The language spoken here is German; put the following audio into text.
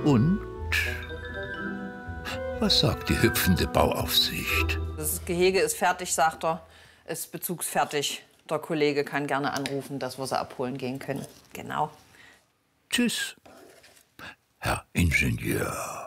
Und was sagt die hüpfende Bauaufsicht? Das Gehege ist fertig, sagt er. Ist bezugsfertig. Der Kollege kann gerne anrufen, dass wir sie abholen gehen können. Genau. Tschüss, Herr Ingenieur.